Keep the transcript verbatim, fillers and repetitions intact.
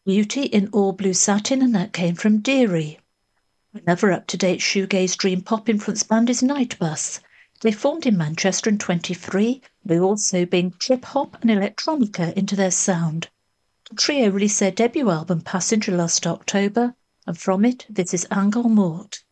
Beauty in All Blue Satin, and that came from Deary. Another up-to-date shoegaze dream pop influence band is Nightbus. They formed in Manchester in twenty-three, they also bring trip-hop and electronica into their sound. The trio released their debut album Passenger last October, and from it, this is Angel Mort.